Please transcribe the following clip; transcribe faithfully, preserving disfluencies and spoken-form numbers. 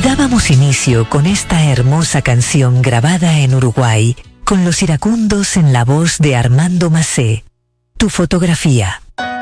Dábamos inicio con esta hermosa canción grabada en Uruguay, con los iracundos en la voz de Armando Macé. Tu fotografía.